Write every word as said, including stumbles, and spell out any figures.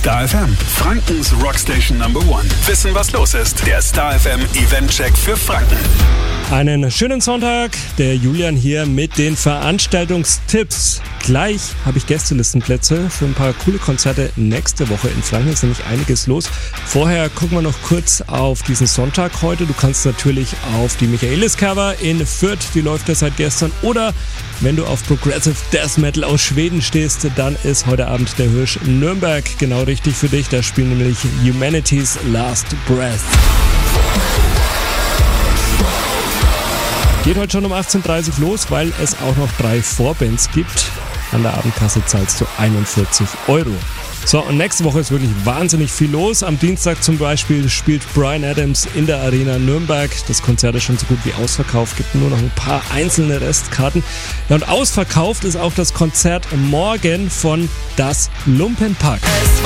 Star F M, Frankens Rockstation Number One. Wissen, was los ist. Der Star F M Eventcheck für Franken. Einen schönen Sonntag, der Julian hier mit den Veranstaltungstipps. Gleich habe ich Gästelistenplätze für ein paar coole Konzerte nächste Woche in Franken. Ist nämlich einiges los. Vorher gucken wir noch kurz auf diesen Sonntag heute. Du kannst natürlich auf die Michaelis-Cover in Fürth, die läuft ja seit gestern. Oder wenn du auf Progressive Death Metal aus Schweden stehst, dann ist heute Abend der Hirsch Nürnberg genau richtig für dich. Da spielen nämlich Humanity's Last Breath. Geht heute schon um achtzehn Uhr dreißig los, weil es auch noch drei Vorbands gibt. An der Abendkasse zahlst du einundvierzig Euro. So, und nächste Woche ist wirklich wahnsinnig viel los. Am Dienstag zum Beispiel spielt Bryan Adams in der Arena Nürnberg. Das Konzert ist schon so gut wie ausverkauft, gibt nur noch ein paar einzelne Restkarten. Ja, und ausverkauft ist auch das Konzert morgen von Das Lumpenpack.